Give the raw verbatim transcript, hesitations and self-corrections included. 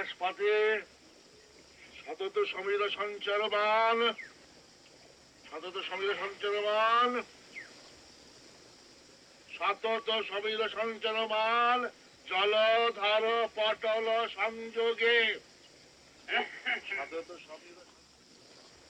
আকাশ পাতে সতত সমীর সঞ্চারমান, সতত সমীর সঞ্চারমান, সতত সমীর সঞ্চারমান, জলধার পটল সংযোগে সতত সমীর